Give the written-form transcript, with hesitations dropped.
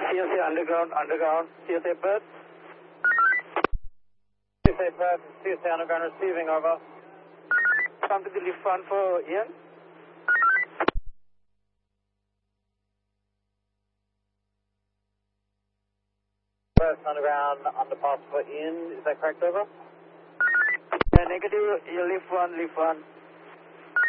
CSA underground, CSA Perth. CSA Perth, CSA underground receiving, over. Come to the lift one for Ian. Perth underground underpass for Ian, is that correct, over? Negative, you lift one.